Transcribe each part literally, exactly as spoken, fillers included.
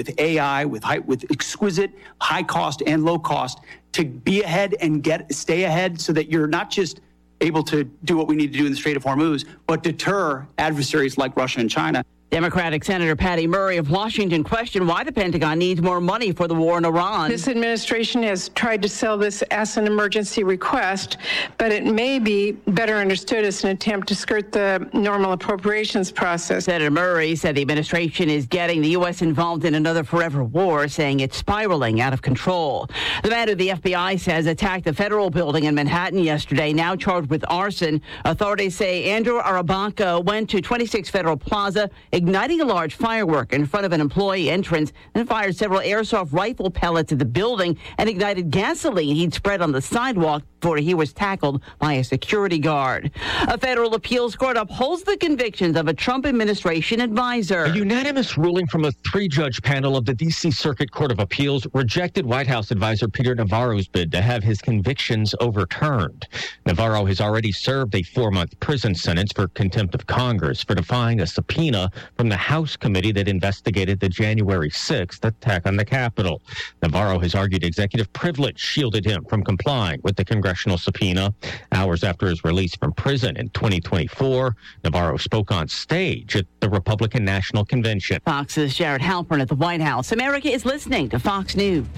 with A I, with high, with exquisite high cost and low cost to be ahead and get stay ahead so that you're not just able to do what we need to do in the Strait of Hormuz, but deter adversaries like Russia and China. Democratic Senator Patty Murray of Washington questioned why the Pentagon needs more money for the war in Iran. This administration has tried to sell this as an emergency request, but it may be better understood as an attempt to skirt the normal appropriations process. Senator Murray said the administration is getting the U S involved in another forever war, saying it's spiraling out of control. The man who the F B I says attacked a federal building in Manhattan yesterday, now charged with arson. Authorities say Andrew Arabanca went to twenty-six Federal Plaza, igniting a large firework in front of an employee entrance, then fired several airsoft rifle pellets at the building and ignited gasoline he'd spread on the sidewalk before he was tackled by a security guard. A federal appeals court upholds the convictions of a Trump administration advisor. A unanimous ruling from a three-judge panel of the D C Circuit Court of Appeals rejected White House advisor Peter Navarro's bid to have his convictions overturned. Navarro has already served a four-month prison sentence for contempt of Congress for defying a subpoena from the House committee that investigated the January sixth attack on the Capitol. Navarro has argued executive privilege shielded him from complying with the congressional subpoena. Hours after his release from prison in twenty twenty-four, Navarro spoke on stage at the Republican National Convention. Fox's Jared Halpern at the White House. America is listening to Fox News.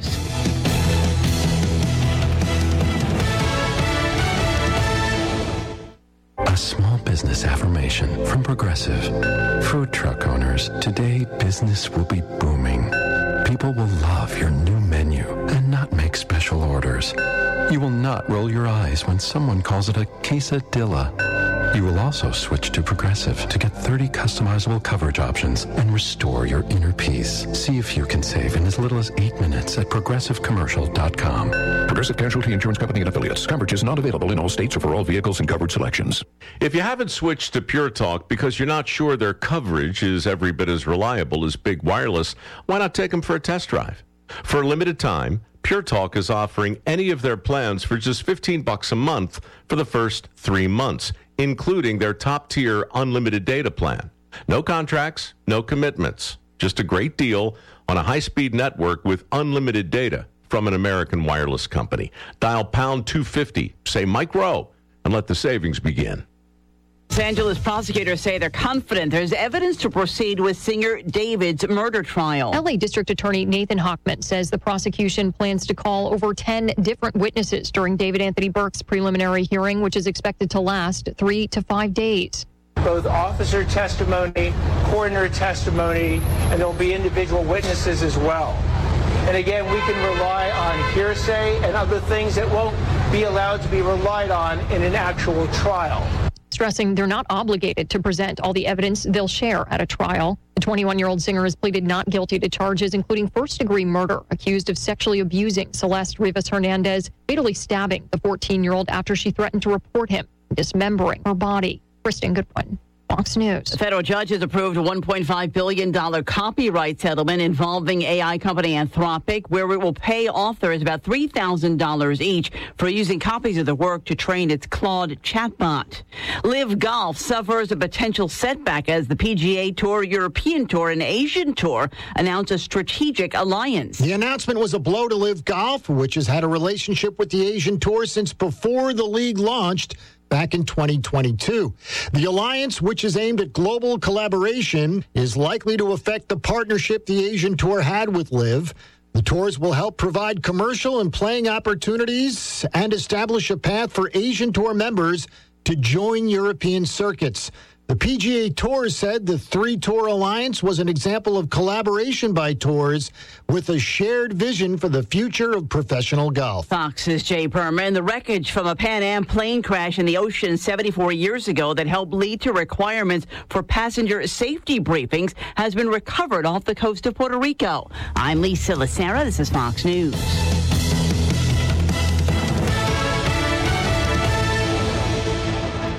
A small business affirmation from Progressive. Food truck owners, today business will be booming. People will love your new menu and not make special orders. You will not roll your eyes when someone calls it a quesadilla. You will also switch to Progressive to get thirty customizable coverage options and restore your inner peace. See if you can save in as little as eight minutes at progressive commercial dot com. Progressive Casualty Insurance Company and Affiliates. Coverage is not available in all states or for all vehicles and coverage selections. If you haven't switched to Pure Talk because you're not sure their coverage is every bit as reliable as Big Wireless, why not take them for a test drive? For a limited time, Pure Talk is offering any of their plans for just fifteen bucks a month for the first three months, including their top-tier unlimited data plan. No contracts, no commitments. Just a great deal on a high-speed network with unlimited data from an American wireless company. Dial pound two fifty, say Mike Rowe, and let the savings begin. Los Angeles prosecutors say they're confident there's evidence to proceed with singer David's murder trial. L A District Attorney Nathan Hochman says the prosecution plans to call over ten different witnesses during David Anthony Burke's preliminary hearing, which is expected to last three to five days. Both officer testimony, coroner testimony, and there'll be individual witnesses as well. And again, we can rely on hearsay and other things that won't be allowed to be relied on in an actual trial. Stressing they're not obligated to present all the evidence they'll share at a trial. The twenty-one-year-old singer has pleaded not guilty to charges including first-degree murder, accused of sexually abusing Celeste Rivas Hernandez, fatally stabbing the fourteen-year-old after she threatened to report him, dismembering her body. Kristen Goodwin, Fox News. The federal judge has approved a one point five billion dollars copyright settlement involving A I company Anthropic, where it will pay authors about three thousand dollars each for using copies of the work to train its Claude chatbot. Live Golf suffers a potential setback as the P G A Tour, European Tour, and Asian Tour announce a strategic alliance. The announcement was a blow to Live Golf, which has had a relationship with the Asian Tour since before the league launched back in twenty twenty-two. The alliance, which is aimed at global collaboration, is likely to affect the partnership the Asian Tour had with Live. The tours will help provide commercial and playing opportunities and establish a path for Asian Tour members to join European circuits. The P G A Tour said the three-tour alliance was an example of collaboration by tours with a shared vision for the future of professional golf. Fox's Jay Berman. The wreckage from a Pan Am plane crash in the ocean seventy-four years ago that helped lead to requirements for passenger safety briefings has been recovered off the coast of Puerto Rico. I'm Lisa Lacera. This is Fox News.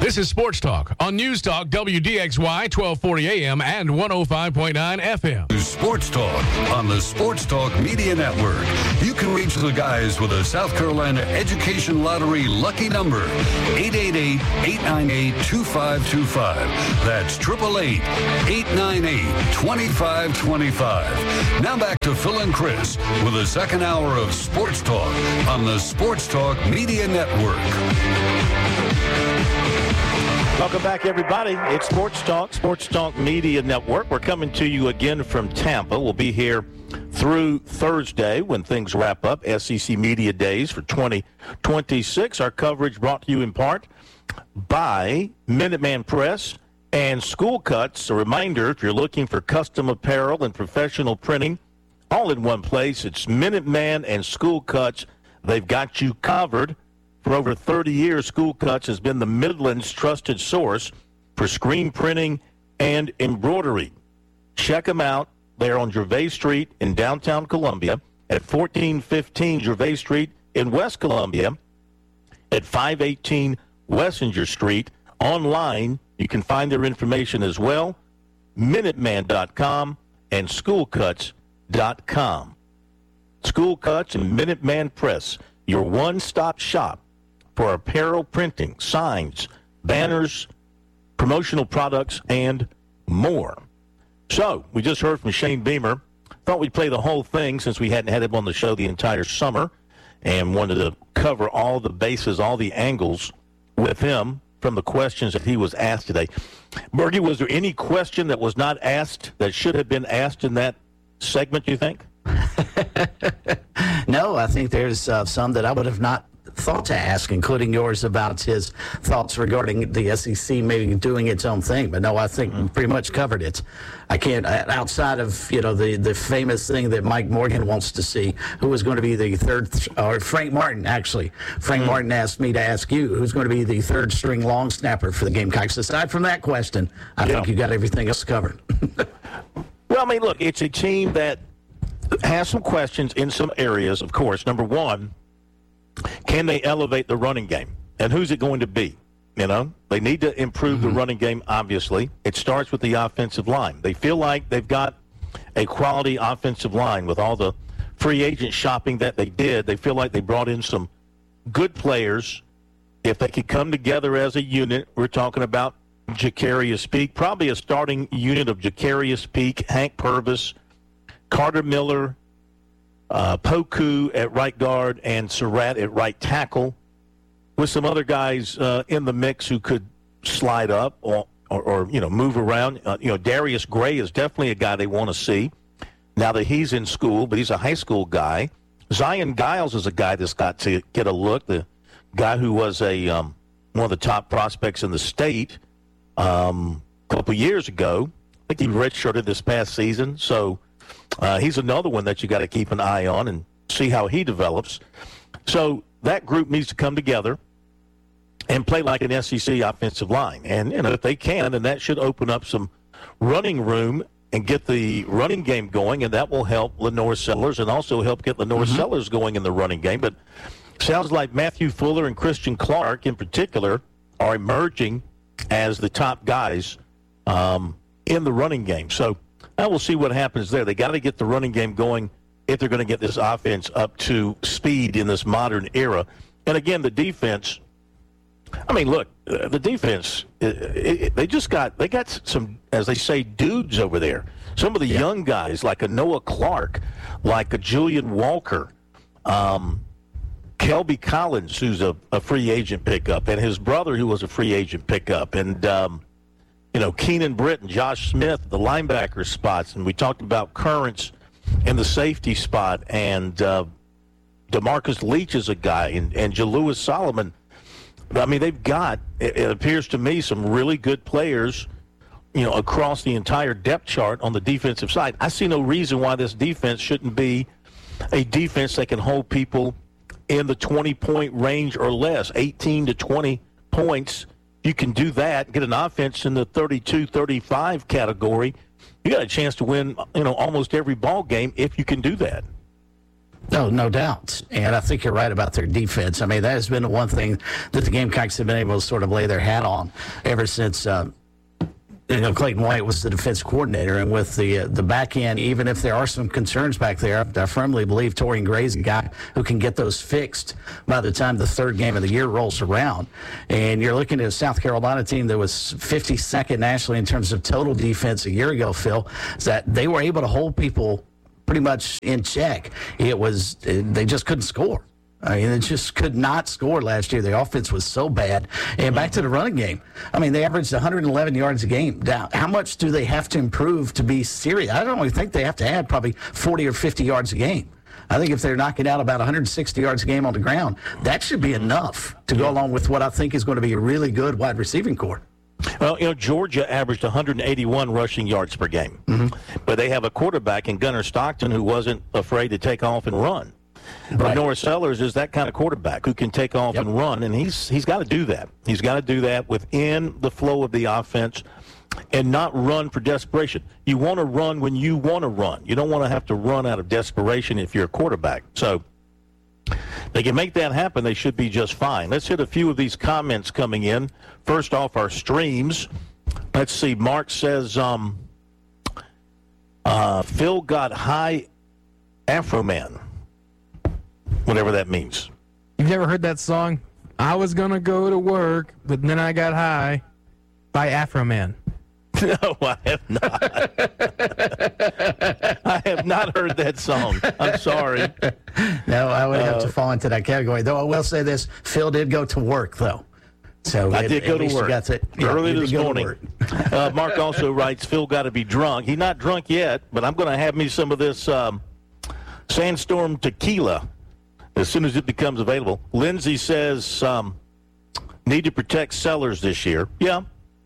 This is Sports Talk on News Talk W D X Y twelve forty A M and one oh five point nine F M. Sports Talk on the Sports Talk Media Network. You can reach the guys with a South Carolina Education Lottery lucky number, eight eight eight, eight nine eight, two five two five. That's eight eight eight, eight nine eight, two five two five. Now back to Phil and Chris with the second hour of Sports Talk on the Sports Talk Media Network. Welcome back, everybody. It's Sports Talk, Sports Talk Media Network. We're coming to you again from Tampa. We'll be here through Thursday when things wrap up, S E C Media Days for twenty twenty-six. Our coverage brought to you in part by Minuteman Press and School Cuts. A reminder, if you're looking for custom apparel and professional printing all in one place, it's Minuteman and School Cuts. They've got you covered. For over thirty years, School Cuts has been the Midland's trusted source for screen printing and embroidery. Check them out. They're on Gervais Street in downtown Columbia, at fourteen fifteen Gervais Street in West Columbia, at five eighteen Wessinger Street. Online, you can find their information as well, minuteman dot com and school cuts dot com. School Cuts and Minuteman Press, your one-stop shop for apparel printing, signs, banners, promotional products, and more. So, we just heard from Shane Beamer. Thought we'd play the whole thing since we hadn't had him on the show the entire summer and wanted to cover all the bases, all the angles with him from the questions that he was asked today. Bergie, was there any question that was not asked that should have been asked in that segment, you think? No, I think there's uh, some that I would have not thought to ask, including yours about his thoughts regarding the S E C maybe doing its own thing. But no, I think mm-hmm. pretty much covered it. I can't, outside of, you know, the, the famous thing that Mike Morgan wants to see, who was going to be the third, or Frank Martin, actually. Frank mm-hmm. Martin asked me to ask you, who's going to be the third string long snapper for the Gamecocks. Aside from that question, I yeah. think you got everything else covered. Well, I mean, look, it's a team that has some questions in some areas, of course. Number one, can they elevate the running game? And who's it going to be? You know, they need to improve mm-hmm. the running game, obviously. It starts with the offensive line. They feel like they've got a quality offensive line with all the free agent shopping that they did. They feel like they brought in some good players. If they could come together as a unit, we're talking about Jacarius Peak, probably a starting unit of Jacarius Peak, Hank Purvis, Carter Miller, uh, Poku at right guard, and Surratt at right tackle, with some other guys uh, in the mix who could slide up or, or, or you know, move around. Uh, you know, Darius Gray is definitely a guy they want to see now that he's in school, but he's a high school guy. Zion Giles is a guy that's got to get a look, the guy who was a um, one of the top prospects in the state um, a couple years ago. I think he redshirted this past season, so Uh, he's another one that you got to keep an eye on and see how he develops. So that group needs to come together and play like an S E C offensive line. And, you know, if they can, then that should open up some running room and get the running game going, and that will help Lenore Sellers and also help get Lenore mm-hmm. Sellers going in the running game. But sounds like Matthew Fuller and Christian Clark in particular are emerging as the top guys um, in the running game. So now we'll see what happens there. They got to get the running game going if they're going to get this offense up to speed in this modern era. And again, the defense, I mean, look, uh, the defense, it, it, they just got, they got some, as they say, dudes over there. Some of the yeah. young guys, like a Noah Clark, like a Julian Walker, um, Kelby Collins, who's a, a free agent pickup, and his brother, who was a free agent pickup, and, um, you know, Keenan Britt and Josh Smith, the linebacker spots, and we talked about Currents in the safety spot, and uh, DeMarcus Leach is a guy, and, and Jalewis Solomon. I mean, they've got, it, it appears to me, some really good players, you know, across the entire depth chart on the defensive side. I see no reason why this defense shouldn't be a defense that can hold people in the twenty-point range or less, eighteen to twenty points. You can do that, get an offense in the thirty-two thirty-five category. You got a chance to win, you know, almost every ball game if you can do that. Oh, no doubt. And I think you're right about their defense. I mean, that has been the one thing that the Gamecocks have been able to sort of lay their hat on ever since uh, you know, Clayton White was the defense coordinator. And with the uh, the back end, even if there are some concerns back there, I, I firmly believe Torian Gray's a guy who can get those fixed by the time the third game of the year rolls around. And you're looking at a South Carolina team that was fifty-second nationally in terms of total defense a year ago, Phil, is that they were able to hold people pretty much in check. It was, they just couldn't score. I mean, they just could not score last year. The offense was so bad. And back to the running game. I mean, they averaged one hundred eleven yards a game. Now, how much do they have to improve to be serious? I don't really think they have to add probably forty or fifty yards a game. I think if they're knocking out about one hundred sixty yards a game on the ground, that should be enough to go along with what I think is going to be a really good wide receiving core. Well, you know, Georgia averaged one hundred eighty-one rushing yards per game. Mm-hmm. But they have a quarterback in Gunnar Stockton who wasn't afraid to take off and run. Right. Norris Sellers is that kind of quarterback who can take off yep. and run, and he's he's got to do that. He's got to do that within the flow of the offense and not run for desperation. You want to run when you want to run. You don't want to have to run out of desperation if you're a quarterback. So they can make that happen. They should be just fine. Let's hit a few of these comments coming in. First off, our streams. Let's see. Mark says, um, uh, Phil got high Afro Man. Whatever that means. You've never heard that song? I was going to go to work, but then I got high by Afro Man. No, I have not. I have not heard that song. I'm sorry. No, I would have uh, to fall into that category. Though I will say this, Phil did go to work, though. So I at, did go to work got to, yeah, early this morning. uh, Mark also writes, Phil got to be drunk. He's not drunk yet, but I'm going to have me some of this um, Sandstorm tequila as soon as it becomes available. Lindsay says, um, need to protect Sellers this year. Yeah,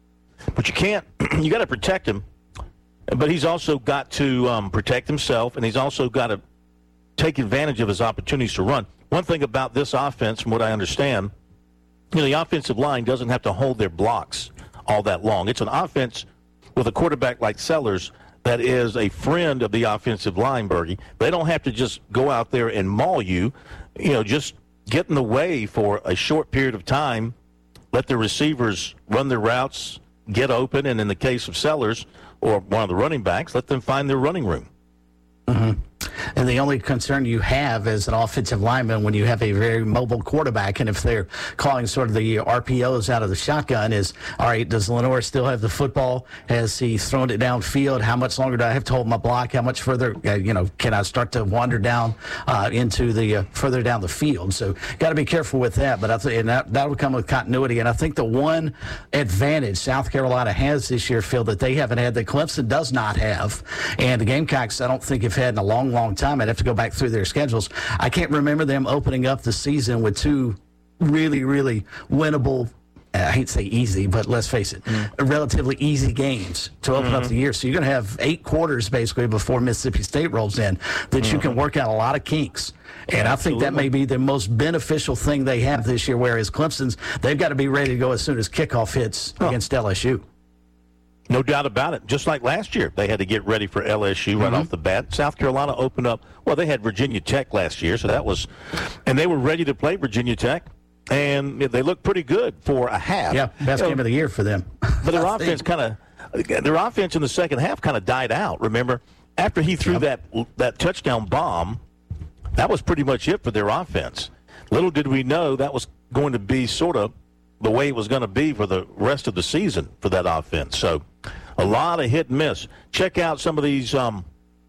but you can't. You got to protect him. But he's also got to um, protect himself, and he's also got to take advantage of his opportunities to run. One thing about this offense, from what I understand, you know, the offensive line doesn't have to hold their blocks all that long. It's an offense with a quarterback like Sellers that is a friend of the offensive line, Bergie. They don't have to just go out there and maul you. You know, just get in the way for a short period of time, let the receivers run their routes, get open, and in the case of Sellers or one of the running backs, let them find their running room. Mm-hmm. And the only concern you have as an offensive lineman when you have a very mobile quarterback, and if they're calling sort of the R P Os out of the shotgun, is, all right, does Lenore still have the football? Has he thrown it downfield? How much longer do I have to hold my block? How much further, uh, you know, can I start to wander down uh, into the uh, further down the field? So got to be careful with that. But I think and that that would come with continuity. And I think the one advantage South Carolina has this year, Phil, that they haven't had, that Clemson does not have, and the Gamecocks I don't think have had in a long, long time. I'd have to go back through their schedules. I can't remember them opening up the season with two really, really winnable, I hate to say easy, but let's face it, mm. relatively easy games to open mm-hmm. up the year. So you're going to have eight quarters basically before Mississippi State rolls in that mm-hmm. you can work out a lot of kinks. And Absolutely. I think that may be the most beneficial thing they have this year, whereas Clemson's, they've got to be ready to go as soon as kickoff hits oh. against L S U. No doubt about it. Just like last year, they had to get ready for L S U right mm-hmm. off the bat. South Carolina opened up. Well, they had Virginia Tech last year, so that was, and they were ready to play Virginia Tech, and they looked pretty good for a half. Yeah, best so, game of the year for them. But their offense kind of, their offense in the second half kind of died out. Remember, after he threw yep. that that touchdown bomb, that was pretty much it for their offense. Little did we know that was going to be sort of the way it was going to be for the rest of the season for that offense. So a lot of hit and miss. Check out some of these um,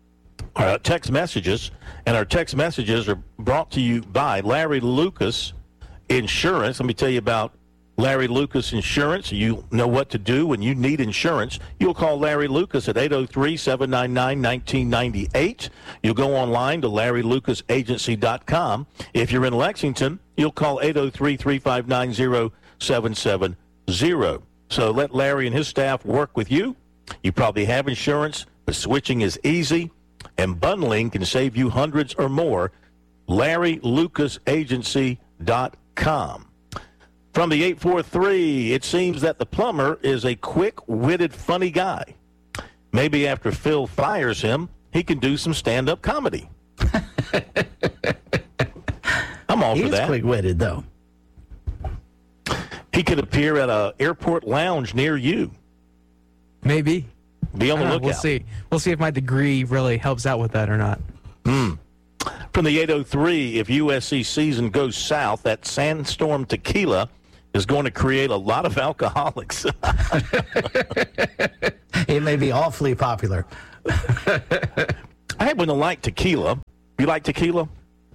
our text messages, and our text messages are brought to you by Larry Lucas Insurance. Let me tell you about Larry Lucas Insurance. You know what to do when you need insurance. You'll call Larry Lucas at eight oh three, seven nine nine, one nine nine eight. You'll go online to larry lucas agency dot com. If you're in Lexington, you'll call eight oh three, three five nine, zero seven seven zero. So let Larry and his staff work with you. You probably have insurance, but switching is easy, and bundling can save you hundreds or more. larry lucas agency dot com. From the eight four three, it seems that the plumber is a quick-witted, funny guy. Maybe after Phil fires him, he can do some stand-up comedy. all he for is that. quick-witted, though. He could appear at a airport lounge near you. Maybe. Be on the Uh, lookout. We'll see. We'll see if my degree really helps out with that or not. Hmm. From the eight oh three, if U S C season goes south, that Sandstorm tequila is going to create a lot of alcoholics. It may be awfully popular. I happen to like tequila. You like tequila?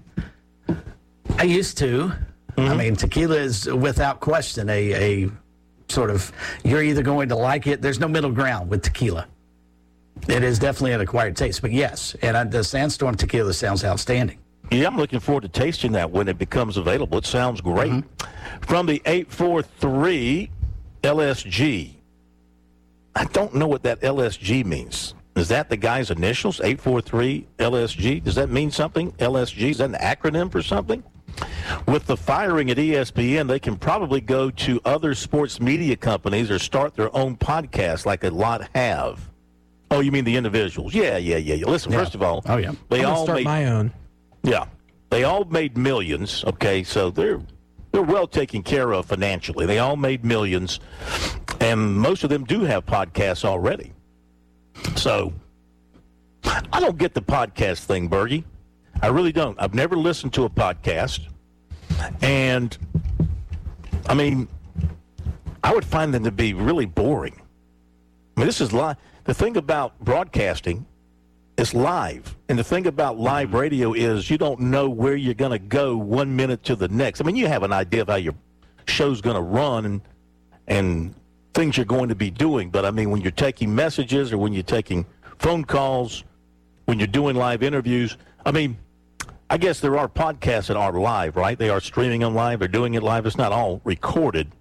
I used to. Mm-hmm. I mean, tequila is without question a, a sort of, you're either going to like it, there's no middle ground with tequila. It is definitely an acquired taste, but yes, and I, the Sandstorm tequila sounds outstanding. Yeah, I'm looking forward to tasting that when it becomes available. It sounds great. Mm-hmm. From the eight four three, L S G. I don't know what that L S G means. Is that the guy's initials, eight four three L S G? Does that mean something, L S G? Is that an acronym for something? With the firing at E S P N, they can probably go to other sports media companies or start their own podcast like a lot have. Oh, you mean the individuals? Yeah, yeah, yeah. yeah. Listen, Yeah. first of all, Oh, yeah. they I'm gonna all start made, my own. yeah, they all made millions. Okay, so they're they're well taken care of financially. They all made millions, and most of them do have podcasts already. So I don't get the podcast thing, Bergie. I really don't. I've never listened to a podcast, and I mean, I would find them to be really boring. I mean, this is live. The thing about broadcasting is live, and the thing about live radio is you don't know where you're going to go one minute to the next. I mean, you have an idea of how your show's going to run and and things you're going to be doing, but I mean, when you're taking messages or when you're taking phone calls, when you're doing live interviews, I mean, I guess there are podcasts that are live, right? They are streaming them live. They're doing it live. It's not all recorded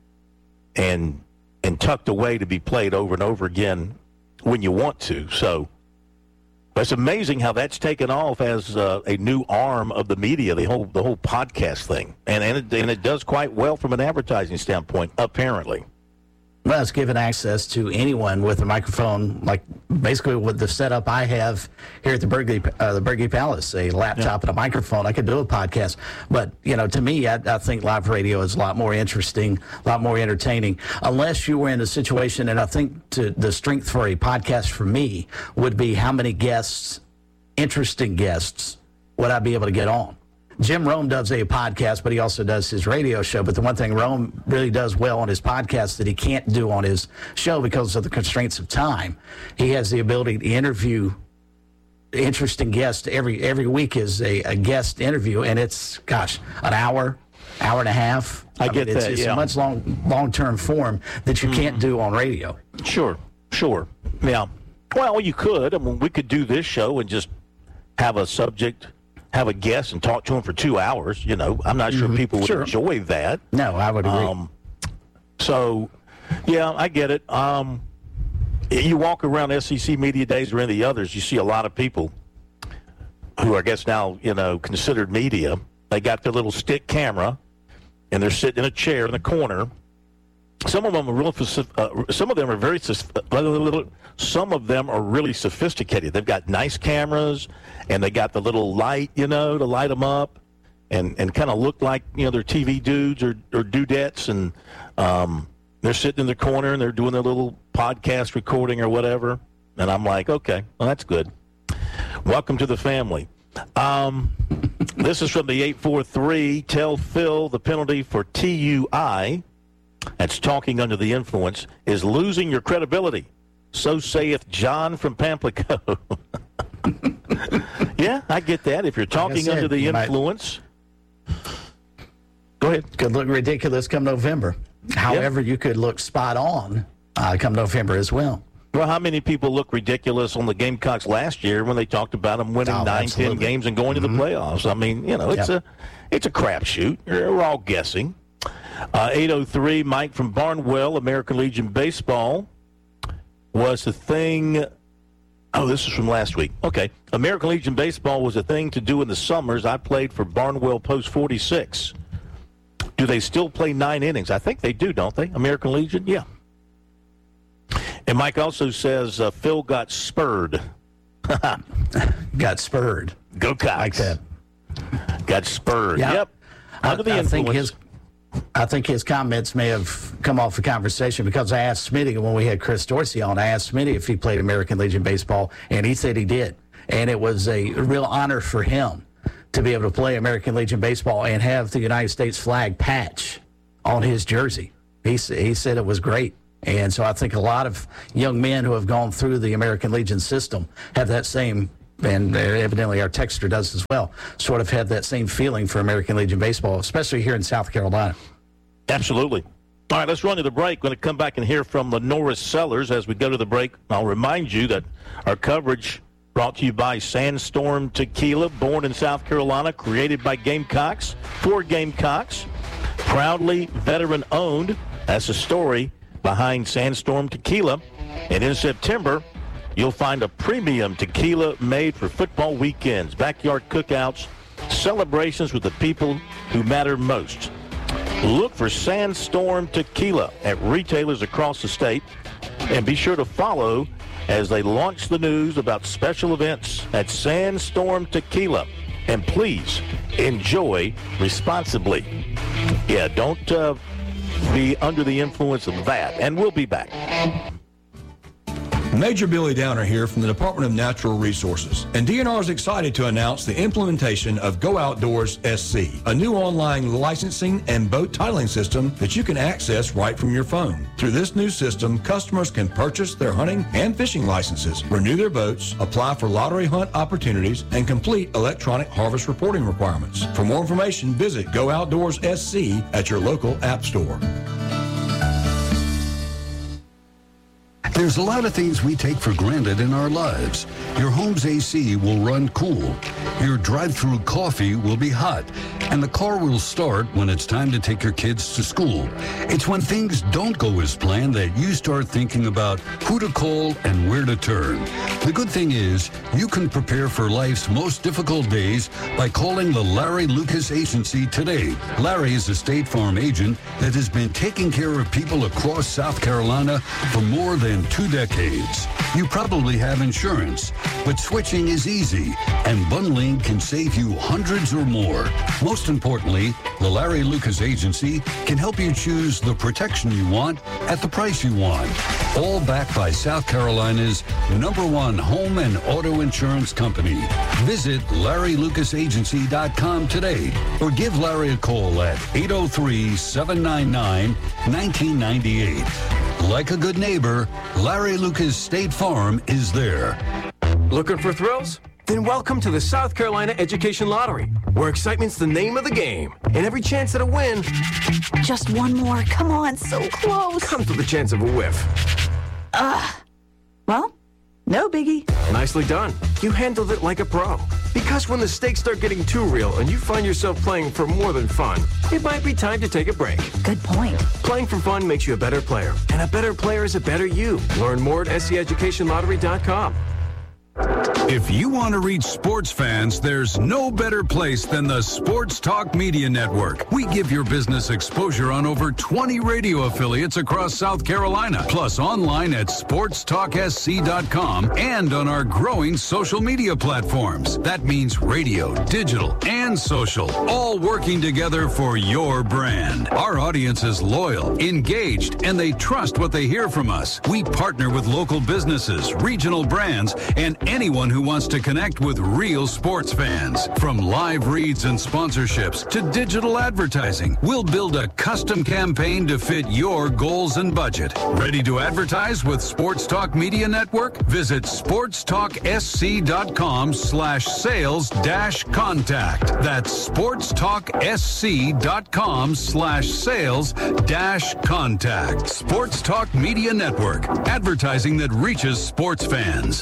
and and tucked away to be played over and over again when you want to. So it's amazing how that's taken off as uh, a new arm of the media, the whole the whole podcast thing. And and it, and it does quite well from an advertising standpoint, apparently. Well, it's given access to anyone with a microphone, like basically with the setup I have here at the Burgley, uh, the Burgley Palace, a laptop and a microphone. I could do a podcast. But, you know, to me, I, I think live radio is a lot more interesting, a lot more entertaining, unless you were in a situation, and I think to, the strength for a podcast for me would be how many guests, interesting guests, would I be able to get on. Jim Rome does a podcast, but he also does his radio show. But the one thing Rome really does well on his podcast that he can't do on his show because of the constraints of time, he has the ability to interview interesting guests. Every every week is a, a guest interview, and it's, gosh, an hour, hour and a half. I, I get mean, it's, that, It's yeah. a much long, long-term form that you mm-hmm. can't do on radio. Sure, sure. Yeah. Well, you could. I mean, we could do this show and just have a subject, have a guest and talk to them for two hours. You know, I'm not sure Mm-hmm. people would Sure. enjoy that. No, I would agree. Um, so, yeah, I get it. Um, you walk around S E C Media Days or any of the others, you see a lot of people who are, I guess now, you know, considered media. They got their little stick camera, and they're sitting in a chair in the corner. Some of them are real. Uh, some of them are very. Some of them are really sophisticated. They've got nice cameras, and they got the little light, you know, to light them up, and, and kind of look like, you know, they're T V dudes or, or dudettes, and um, they're sitting in the corner and they're doing their little podcast recording or whatever. And I'm like, okay, well, that's good. Welcome to the family. Um, this is from the eight four three. Tell Phil the penalty for T U I. That's talking under the influence, is losing your credibility. So saith John from Pamplico. Yeah, I get that. If you're talking said, under the you might- influence. Go ahead. Could look ridiculous come November. However, you could look spot on uh, come November as well. Well, how many people look ridiculous on the Gamecocks last year when they talked about them winning Oh, nine, absolutely. ten games and going Mm-hmm. to the playoffs? I mean, you know, it's Yep. a it's a crapshoot. We're all guessing. Uh, eight oh three, Mike from Barnwell, American Legion Baseball was the thing. Oh, this is from last week. Okay. American Legion Baseball was a thing to do in the summers. I played for Barnwell Post forty-six. Do they still play nine innings? I think they do, don't they? American Legion? Yeah. And Mike also says uh, Phil got spurred. Got spurred. Go Cox. Like that. Got spurred. Yeah. Yep. Under the I, I influence. think his I think his comments may have come off the conversation because I asked Smitty when we had Chris Dorsey on. I asked Smitty if he played American Legion baseball, and he said he did. And it was a real honor for him to be able to play American Legion baseball and have the United States flag patch on his jersey. He, he said it was great. And so I think a lot of young men who have gone through the American Legion system have that same, and evidently our texter does as well, sort of have that same feeling for American Legion baseball, especially here in South Carolina. Absolutely. All right, let's run to the break. We're going to come back and hear from Lenoris Sellers as we go to the break. I'll remind you that our coverage brought to you by Sandstorm Tequila, born in South Carolina, created by Gamecocks, for Gamecocks, proudly veteran-owned. That's the story behind Sandstorm Tequila. And in September, you'll find a premium tequila made for football weekends, backyard cookouts, celebrations with the people who matter most. Look for Sandstorm Tequila at retailers across the state, and be sure to follow as they launch the news about special events at Sandstorm Tequila. And please enjoy responsibly. Yeah, don't uh, be under the influence of that. And we'll be back. Major Billy Downer here from the Department of Natural Resources, and D N R is excited to announce the implementation of Go Outdoors S C, a new online licensing and boat titling system that you can access right from your phone. Through this new system, customers can purchase their hunting and fishing licenses, renew their boats, apply for lottery hunt opportunities, and complete electronic harvest reporting requirements. For more information, visit Go Outdoors S C at your local app store. There's a lot of things we take for granted in our lives. Your home's A C will run cool. Your drive-through coffee will be hot. And the car will start when it's time to take your kids to school. It's when things don't go as planned that you start thinking about who to call and where to turn. The good thing is, you can prepare for life's most difficult days by calling the Larry Lucas Agency today. Larry is a State Farm agent that has been taking care of people across South Carolina for more than two decades. You probably have insurance, but switching is easy, and bundling can save you hundreds or more. Most importantly, the Larry Lucas Agency can help you choose the protection you want at the price you want. All backed by South Carolina's number one home and auto insurance company. Visit Larry Lucas Agency dot com today or give Larry a call at eight oh three, seven nine nine, one nine nine eight. Like a good neighbor, Larry Lucas State Farm is there. Looking for thrills? Then welcome to the South Carolina Education Lottery, where excitement's the name of the game, and every chance at a win. Just one more. Come on, so close. Comes with a chance of a whiff. Ugh. Well, no biggie. Nicely done. You handled it like a pro. Because when the stakes start getting too real and you find yourself playing for more than fun, it might be time to take a break. Good point. Playing for fun makes you a better player, and a better player is a better you. Learn more at S C education lottery dot com. If you want to reach sports fans, there's no better place than the Sports Talk Media Network. We give your business exposure on over twenty radio affiliates across South Carolina, plus online at sports talk s c dot com and on our growing social media platforms. That means radio, digital, and social, all working together for your brand. Our audience is loyal, engaged, and they trust what they hear from us. We partner with local businesses, regional brands, and anyone who wants to connect with real sports fans. From live reads and sponsorships to digital advertising, we'll build a custom campaign to fit your goals and budget. Ready to advertise with Sports Talk Media Network? Visit sports talk s c dot com slash sales dash contact. That's sports talk s c dot com slash sales dash contact. Sports Talk Media Network, advertising that reaches sports fans.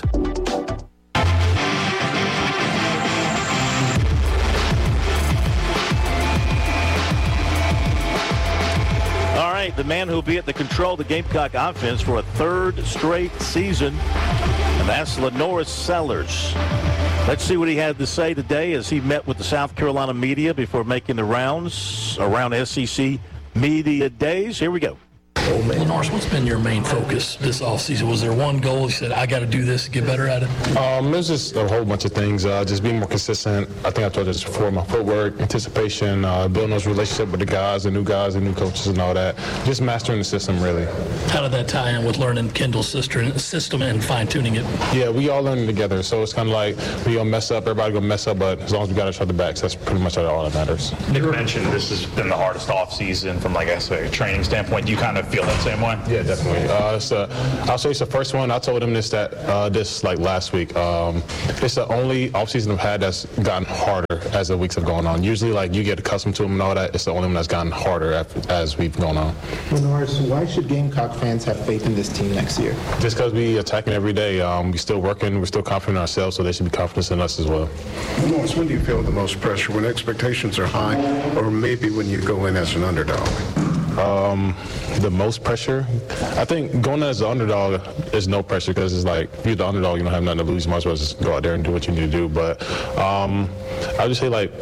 The man who'll be at the control of the Gamecock offense for a third straight season, and that's Lenoris Sellers. Let's see what he had to say today as he met with the South Carolina media before making the rounds around S E C Media Days. Here we go. Norris, what's been your main focus this offseason? Was there one goal you said, I got to do this to get better at it? Um, it was just a whole bunch of things. Uh, just being more consistent. I think I told you this before. My footwork, anticipation, uh, building those relationships with the guys, the new guys, the new coaches, and all that. Just mastering the system, really. How did that tie in with learning Kendall's sister, system and fine-tuning it? Yeah, we all learning together. So it's kind of like we gonna mess up, everybody gonna mess up, but as long as we got each other back, that's pretty much all that matters. Nick mentioned this has been the hardest offseason from like a training standpoint. Do you kind of feel that same way? Yeah, definitely. Uh, it's a, I'll say it's the first one. I told him this that uh, this like last week. Um, it's the only offseason I've had that's gotten harder as the weeks have gone on. Usually, like you get accustomed to them and all that. It's the only one that's gotten harder after, as we've gone on. Norris, why should Gamecock fans have faith in this team next year? Just because we attacking every day. Um, we still working. We're still confident in ourselves, so they should be confident in us as well. Norris, when do you feel the most pressure? When expectations are high, or maybe when you go in as an underdog? Um, the most pressure, I think going as an underdog is no pressure because it's like if you're the underdog, you don't have nothing to lose. You might as well just go out there and do what you need to do. But um, I would just say like,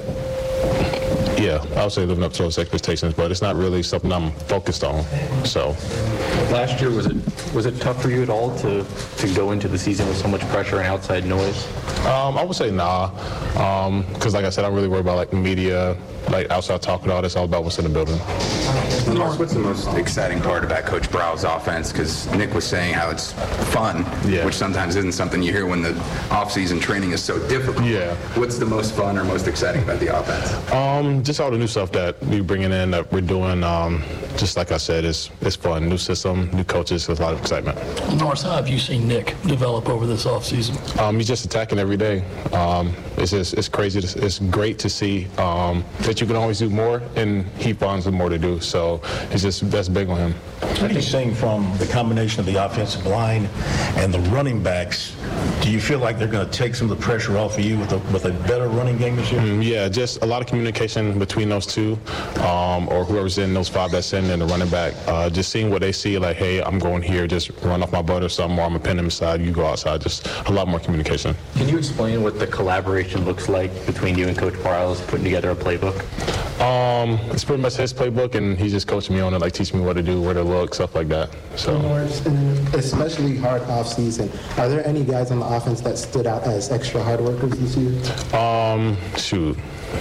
yeah, I would say living up to those expectations, but it's not really something I'm focused on. So, last year was it was it tough for you at all to to go into the season with so much pressure and outside noise? Um, I would say nah, because um, like I said, I'm really worried about like the media, like outside talk and all this. All about what's in the building. Norris, what's the most exciting part about Coach Brow's offense? Because Nick was saying how it's fun, yeah. which sometimes isn't something you hear when the off-season training is so difficult. Yeah. What's the most fun or most exciting about the offense? Um, just all the new stuff that we're bringing in, that we're doing. Um, just like I said, it's it's fun. New system, new coaches, there's a lot of excitement. Norris, how have you seen Nick develop over this offseason? Um, he's just attacking every day. Um, it's just, it's crazy. To, it's great to see um, that you can always do more, and he finds more to do. So it's just that's big on him. What are you seeing from the combination of the offensive line and the running backs? Do you feel like they're going to take some of the pressure off of you with a, with a better running game this year? Mm, yeah, just a lot of communication between those two, um, or whoever's in those five that's in and the running back. Uh, just seeing what they see, like, hey, I'm going here, just run off my butt or something, or I'm going to pin him aside, you go outside. Just a lot more communication. Can you explain what the collaboration looks like between you and Coach Briles putting together a playbook? Um, it's pretty much his playbook, and he's just coaching me on it, like teaching me what to do, where to look, stuff like that. So, especially hard off season, are there any guys on the offense that stood out as extra hard workers this year? Um, shoot.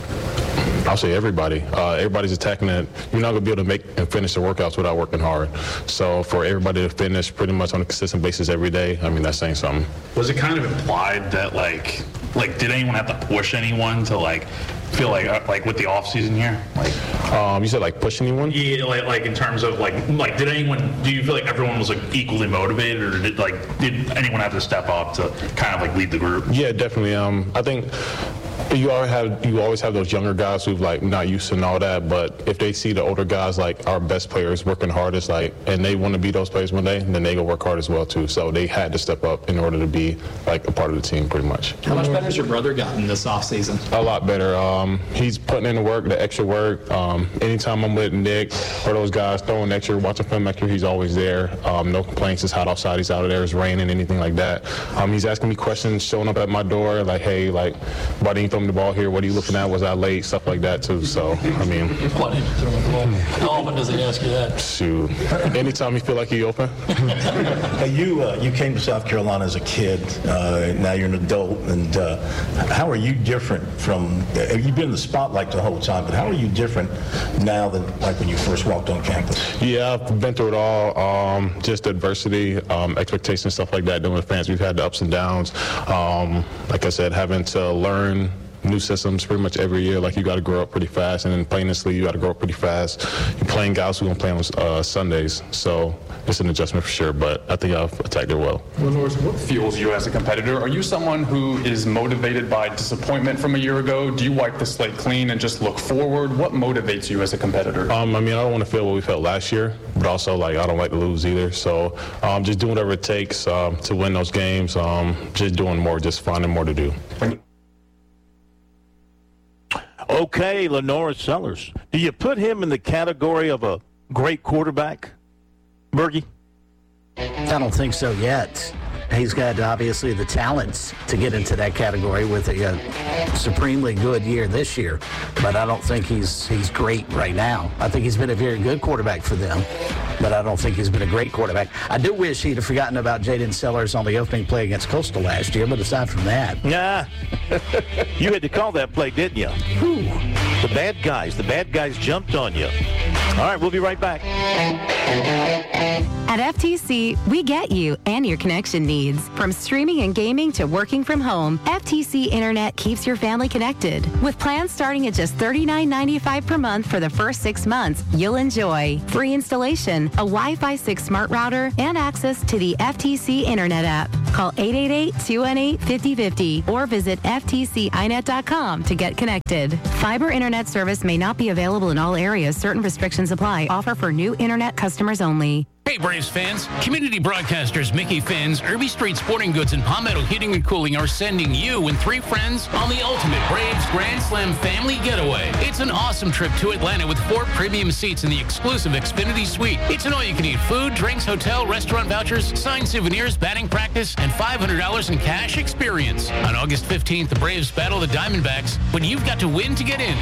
I'll say everybody. Uh, everybody's attacking it. You're not going to be able to make and finish the workouts without working hard. So for everybody to finish pretty much on a consistent basis every day, I mean, that's saying something. Was it kind of implied that, like, like did anyone have to push anyone to, like, feel like, uh, like with the off season here? Like, um, you said like push anyone? Yeah, like, like in terms of like, like did anyone? Do you feel like everyone was like equally motivated, or did like did anyone have to step up to kind of like lead the group? Yeah, definitely. Um, I think. You always have you always have those younger guys who've like not used to and all that, but if they see the older guys like our best players working hardest, like, and they want to be those players one day, then they go work hard as well too. So they had to step up in order to be like a part of the team, pretty much. How much better has your brother gotten this offseason? A lot better. Um, he's putting in the work, the extra work. Um, anytime I'm with Nick or those guys throwing extra, watching film extra, he's always there. Um, no complaints. It's hot outside. He's out of there. It's raining, anything like that. Um, he's asking me questions, showing up at my door, like, hey, like, why didn't you throw me the ball here? What are you looking at? Was I late? Stuff like that too. So I mean, why didn't you throw me the ball? How often does he ask you that? Shoot, anytime you feel like you open. Hey, you uh, you came to South Carolina as a kid. Uh, now you're an adult, and uh, how are you different from? Uh, you've been in the spotlight the whole time, but how are you different now than like when you first walked on campus? Yeah, I've been through it all. Um, just adversity, um, expectations, stuff like that. Doing with fans, we've had the ups and downs. Um, like I said, having to learn new systems pretty much every year. Like, you got to grow up pretty fast, and then playing this league, you got to grow up pretty fast. You're playing guys who don't play on uh, Sundays, so it's an adjustment for sure, but I think I've attacked it well. Well, Norris, what fuels you as a competitor? Are you someone who is motivated by disappointment from a year ago? Do you wipe the slate clean and just look forward? What motivates you as a competitor? Um, I mean, I don't want to feel what we felt last year, but also, like, I don't like to lose either. So um, just doing whatever it takes um, to win those games, um, just doing more, just finding more to do. Okay, LaNorris Sellers. Do you put him in the category of a great quarterback, Bergie? I don't think so yet. he's got obviously the talents to get into that category with a, a supremely good year this year. But I don't think he's he's great right now. I think he's been a very good quarterback for them, but I don't think he's been a great quarterback. I do wish he'd have forgotten about Jaden Sellers on the opening play against Coastal last year, but aside from that. Nah. You had to call that play, didn't you? Whew. The bad guys. The bad guys jumped on you. All right, we'll be right back. At F T C, we get you and your connection needs. From streaming and gaming to working from home, F T C Internet keeps your family connected. With plans starting at just thirty-nine ninety-five per month for the first six months, you'll enjoy free installation, a Wi-Fi six smart router, and access to the F T C Internet app. Call eight eight eight, two one eight, five oh five oh or visit F T C I net dot com to get connected. Fiber internet service may not be available in all areas. Certain restrictions apply. Offer for new internet customers only. Hey Braves fans, community broadcasters Mickey Finn's, Irby Street Sporting Goods, and Palmetto Heating and Cooling are sending you and three friends on the ultimate Braves Grand Slam family getaway. It's an awesome trip to Atlanta with four premium seats in the exclusive Xfinity Suite. It's an all-you-can-eat food, drinks, hotel, restaurant vouchers, signed souvenirs, batting practice, and five hundred dollars in cash experience. On August fifteenth, the Braves battle the Diamondbacks, but you've got to win to get in.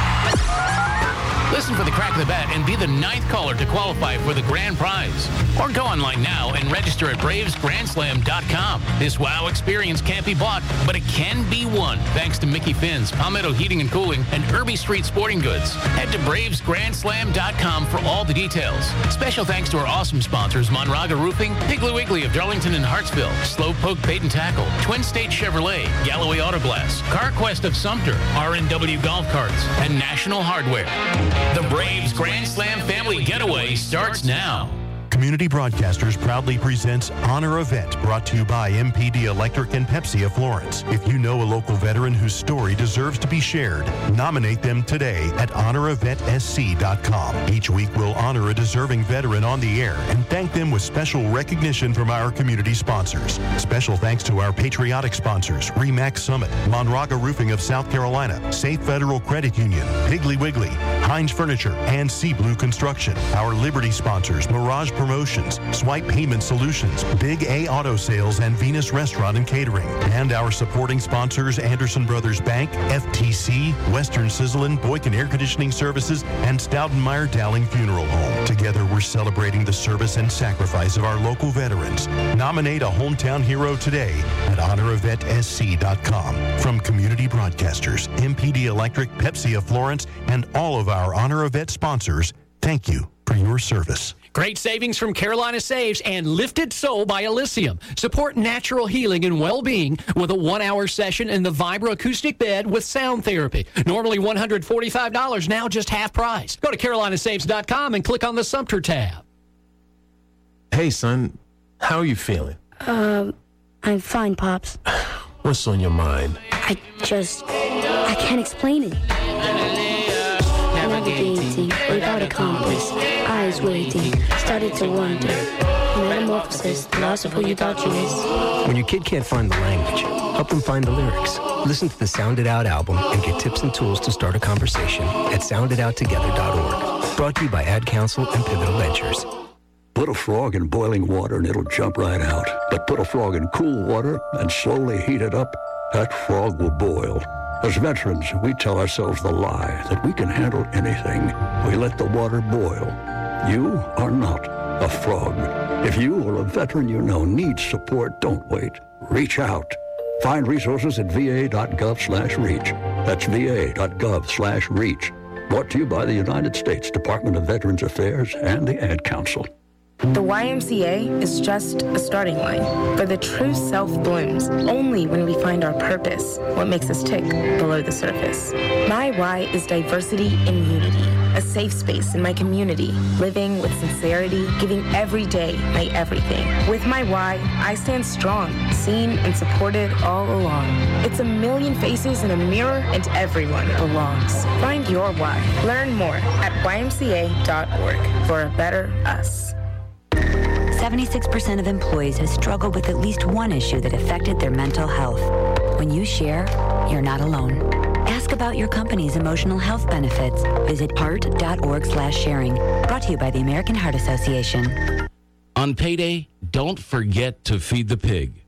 Listen for the crack of the bat and be the ninth caller to qualify for the grand prize. Or go online now and register at braves grand slam dot com. This wow experience can't be bought, but it can be won thanks to Mickey Finn's, Palmetto Heating and Cooling, and Irby Street Sporting Goods. Head to braves grand slam dot com for all the details. Special thanks to our awesome sponsors, Monraga Roofing, Piggly Wiggly of Darlington and Hartsville, Slowpoke Bait and Tackle, Twin State Chevrolet, Galloway Auto Glass, CarQuest of Sumter, R and W Golf Carts, and National Hardware. The Braves Grand Slam Family Getaway starts now. Community Broadcasters proudly presents Honor Event, brought to you by M P D Electric and Pepsi of Florence. If you know a local veteran whose story deserves to be shared, nominate them today at honor event s c dot com. Each week we'll honor a deserving veteran on the air and thank them with special recognition from our community sponsors. Special thanks to our patriotic sponsors, Remax Summit, Monraga Roofing of South Carolina, Safe Federal Credit Union, Piggly Wiggly, Heinz Furniture, and Sea Blue Construction. Our Liberty sponsors, Mirage Promotions, Swipe Payment Solutions, Big A Auto Sales, and Venus Restaurant and Catering. And our supporting sponsors, Anderson Brothers Bank, F T C, Western Sizzlin', Boykin Air Conditioning Services, and Stoutenmeyer Dowling Funeral Home. Together, we're celebrating the service and sacrifice of our local veterans. Nominate a hometown hero today at honor event s c dot com. From Community Broadcasters, M P D Electric, Pepsi of Florence, and all of our Honor Event sponsors, thank you for your service. Great savings from Carolina Saves and Lifted Soul by Elysium. Support natural healing and well-being with a one-hour session in the vibroacoustic bed with sound therapy. Normally one hundred forty-five dollars, now just half price. Go to carolina saves dot com and click on the Sumter tab. Hey, son, how are you feeling? Um, I'm fine, Pops. What's on your mind? I just, I can't explain it. Navigating without a compass, eyes waiting, started to wonder. Metamorphosis, the loss of who you thought you was. When your kid can't find the language, help them find the lyrics. Listen to the Sound It Out album and get tips and tools to start a conversation at sound it out together dot org. Brought to you by Ad Council and Pivotal Ventures. Put a frog in boiling water and it'll jump right out. But put a frog in cool water and slowly heat it up, that frog will boil. As veterans, we tell ourselves the lie that we can handle anything. We let the water boil. You are not a frog. If you or a veteran you know needs support, don't wait. Reach out. Find resources at va.gov slash reach. That's va.gov slash reach. Brought to you by the United States Department of Veterans Affairs and the Ad Council. The Y M C A is just a starting line, for the true self blooms only when we find our purpose, what makes us tick below the surface. My Y is diversity and unity, a safe space in my community, living with sincerity, giving every day my everything. With my Y, I stand strong, seen and supported all along. It's a million faces in a mirror and everyone belongs. Find your Y. Learn more at y m c a dot org for a better us. seventy-six percent of employees have struggled with at least one issue that affected their mental health. When you share, you're not alone. Ask about your company's emotional health benefits. Visit heart.org slash sharing. Brought to you by the American Heart Association. On payday, don't forget to feed the pig.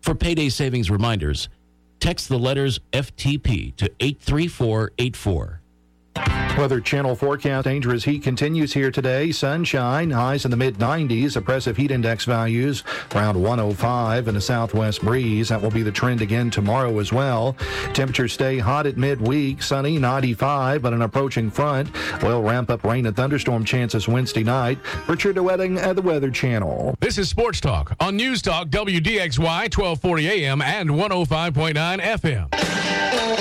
For payday savings reminders, text the letters F T P to eight three four eight four. Weather Channel forecast. Dangerous heat continues here today. Sunshine, highs in the mid nineties. Oppressive heat index values around one oh five and a southwest breeze. That will be the trend again tomorrow as well. Temperatures stay hot at midweek. Sunny, ninety-five, but an approaching front will ramp up rain and thunderstorm chances Wednesday night. Richard DeWetting at the Weather Channel. This is Sports Talk on News Talk W D X Y twelve forty A M and one oh five point nine F M.